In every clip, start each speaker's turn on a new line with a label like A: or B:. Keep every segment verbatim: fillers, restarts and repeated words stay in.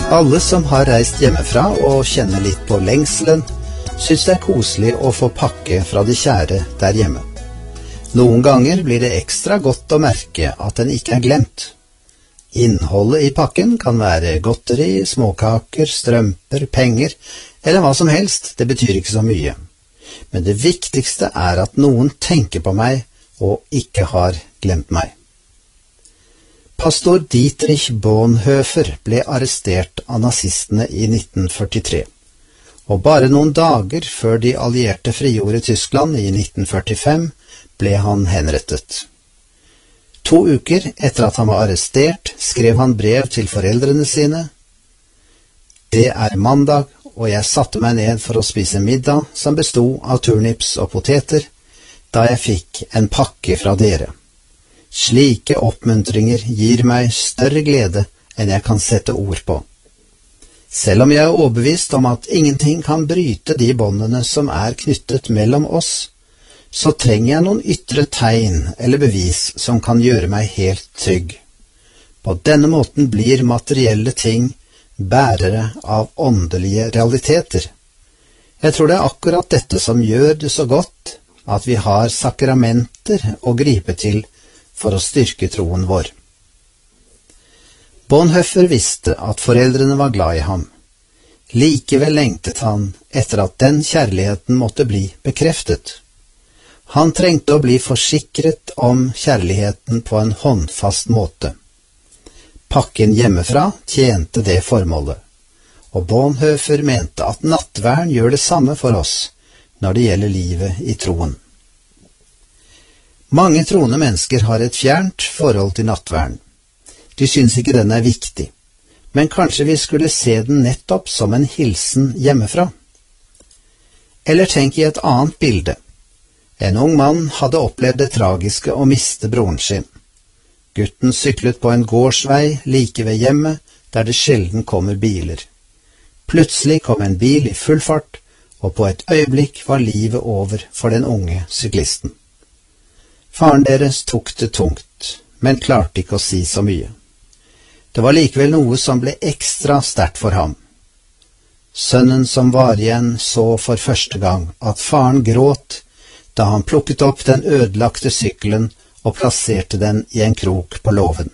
A: Alle som har reist hjemmefra og kjenner litt på lengselen, synes det er koselig å få pakke fra de kjære der hjemme. Noen ganger blir det ekstra godt å merke at den ikke er glemt. Innholdet i pakken kan være godteri, småkaker, strømper, penger, eller hva som helst, det betyr ikke så mye. Men det viktigste er at noen tenker på meg og ikke har glemt meg. Pastor Dietrich Bonhoeffer ble arrestert av nazistene i nitten førtitre, og bare noen dager før de allierte frigjorde Tyskland i nitten førtifem ble han henrettet. To uker etter at han var arrestert, skrev han brev til foreldrene sine. Det er mandag, og jeg satte meg ned for å spise middag som bestod av turnips og poteter, da jeg fikk en pakke fra dere. Slike oppmuntringer gir meg større glede enn jeg kan sette ord på. Selv om jeg er overbevist om at ingenting kan bryte de båndene som er knyttet mellom oss, så trenger jeg noen ytre tegn eller bevis som kan gjøre meg helt trygg. På denne måten blir materielle ting bærere av åndelige realiteter. Jeg tror det er akkurat dette som gjør det så godt at vi har sakramenter å gripe til for å styrke troen vår. Bonhoeffer visste at foreldrene var glad i ham. Likevel lengtet han etter at den kjærligheten måtte bli bekreftet. Han trengte å bli forsikret om kjærligheten på en håndfast måte. Pakken hjemmefra tjente det formålet, og Bonhoeffer mente at nattverden gjør det samme for oss når det gjelder livet i troen. Mange troende mennesker har et fjernt forhold til nattverden. De synes ikke den er viktig, men kanskje vi skulle se den nettopp som en hilsen hjemmefra. Eller tenk i et annet bilde. En ung mann hadde opplevd det tragiske å miste broren sin. Gutten syklet på en gårdsvei like ved hjemmet, der det sjelden kommer biler. Plutselig kom en bil i full fart, og på et øyeblikk var livet over for den unge syklisten. Faren deres tok det tungt, men klarte ikke å si så mye. Det var likevel noe som ble ekstra sterkt for ham. Sønnen som var igjen så for første gang at faren gråt da han plukket opp den ødelagte sykkelen og plasserte den i en krok på låven.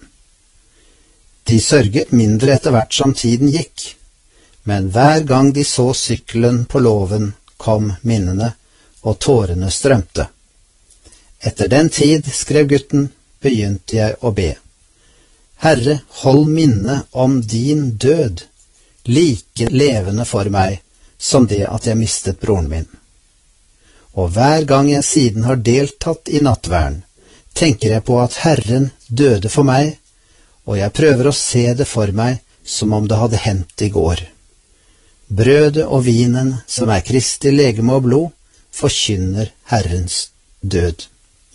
A: De sørget mindre etter hvert som tiden gikk, men hver gang de så sykkelen på låven kom minnene, og tårene strømte. Etter den tid, skrev gutten, begynte jeg å be. Herre, hold minnet om din død, like levende for meg som det at jeg mistet broren min. Og hver gang jeg siden har deltatt i nattverden, tenker jeg på at Herren døde for meg, og jeg prøver å se det for meg som om det hadde hendt i går. Brødet og vinen, som er Kristi legeme og blod, forkynner Herrens død.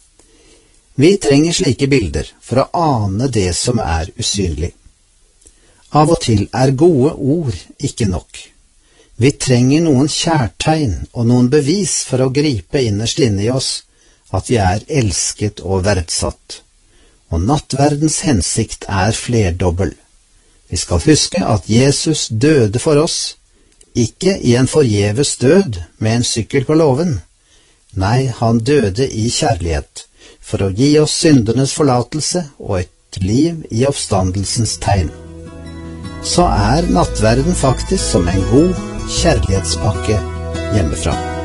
A: Vi trenger slike bilder for å ane det som er usynlig. Av og til er gode ord ikke nok. Vi trenger noen kjærtegn og noen bevis for å gripe innerst inne i oss at vi er elsket og verdsatt. Og nattverdens hensikt er flerdobbel. Vi skal huske at Jesus døde for oss, ikke i en forgjeves død med en sykkel på låven. Nei, han døde i kjærlighet, for å gi oss syndernes forlatelse og et liv i oppstandelsens tegn. Så er nattverden faktisk som en god kjærlighetspakke hjemmefra.